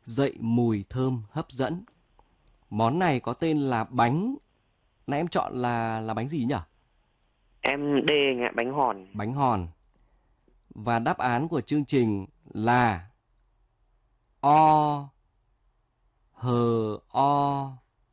dậy mùi thơm hấp dẫn. Món này có tên là bánh. Nãy em chọn là bánh gì nhỉ? Em D anh ạ, bánh hòn. Bánh hòn. Và đáp án của chương trình là o, hờ o,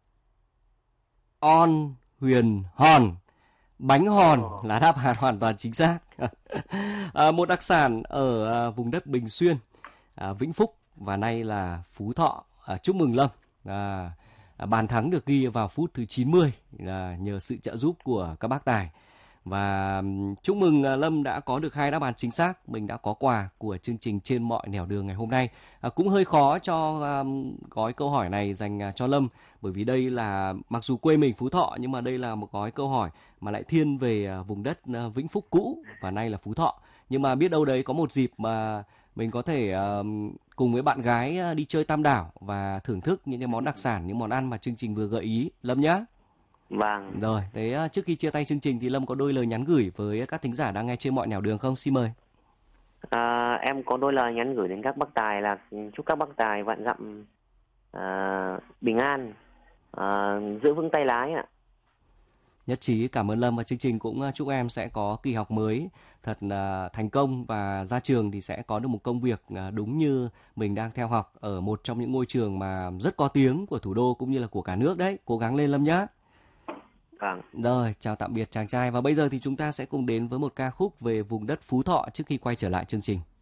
on, huyền, hòn. Bánh hòn là đáp án hoàn toàn chính xác. Một đặc sản ở vùng đất Bình Xuyên, Vĩnh Phúc và nay là Phú Thọ. Chúc mừng Lâm. Bàn thắng được ghi vào phút thứ 90 nhờ sự trợ giúp của các bác tài. Và chúc mừng Lâm đã có được 2 đáp án chính xác. Mình đã có quà của chương trình Trên Mọi Nẻo Đường ngày hôm nay. Cũng hơi khó cho gói câu hỏi này dành cho Lâm, bởi vì đây là, mặc dù quê mình Phú Thọ, nhưng mà đây là một gói câu hỏi mà lại thiên về vùng đất Vĩnh Phúc cũ và nay là Phú Thọ. Nhưng mà biết đâu đấy có một dịp mà mình có thể cùng với bạn gái đi chơi Tam Đảo và thưởng thức những cái món đặc sản, những món ăn mà chương trình vừa gợi ý, Lâm nhá. Vâng. Rồi, thế trước khi chia tay chương trình thì Lâm có đôi lời nhắn gửi với các thính giả đang nghe Trên Mọi Nẻo Đường không? Xin mời. Em có đôi lời nhắn gửi đến các bác tài là chúc các bác tài vạn dặm bình an, giữ vững tay lái ạ. Nhất trí, cảm ơn Lâm, và chương trình cũng chúc em sẽ có kỳ học mới thật thành công và ra trường thì sẽ có được một công việc đúng như mình đang theo học ở một trong những ngôi trường mà rất có tiếng của thủ đô cũng như là của cả nước đấy. Cố gắng lên Lâm nhé. Vâng. Rồi, chào tạm biệt chàng trai. Và bây giờ thì chúng ta sẽ cùng đến với một ca khúc về vùng đất Phú Thọ trước khi quay trở lại chương trình.